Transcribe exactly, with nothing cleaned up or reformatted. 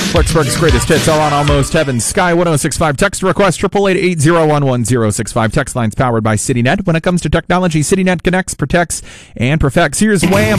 Clarksburg's greatest hits are on Almost Heaven. Sky one oh six point five. Text request triple eight eight zero one one zero six five. Text lines powered by CityNet. When it comes to technology, CityNet connects, protects, and perfects. Here's Wham!